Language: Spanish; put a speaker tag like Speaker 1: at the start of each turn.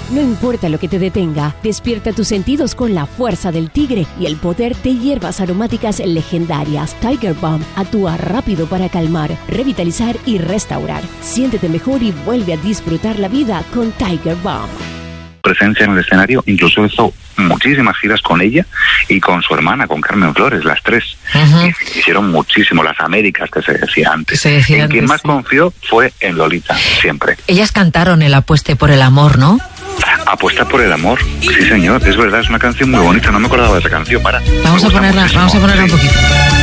Speaker 1: No importa lo que te detenga, despierta tus sentidos con la fuerza del tigre y el poder de hierbas aromáticas legendarias. Tiger Balm actúa rápido para calmar, revitalizar y restaurar. Siéntete mejor y vuelve a disfrutar la vida con Tiger Balm.
Speaker 2: Presencia en el escenario, incluso hizo muchísimas giras con ella y con su hermana, con Carmen Flores, las tres. Y hicieron muchísimo, las Américas que se decía antes. Quien más confió fue en Lolita, siempre.
Speaker 3: Ellas cantaron el Apueste por el amor, ¿no?
Speaker 2: Apuesta por el amor, sí señor, es verdad, es una canción muy bonita, no me acordaba de esa canción.
Speaker 3: Vamos a ponerla un poquito.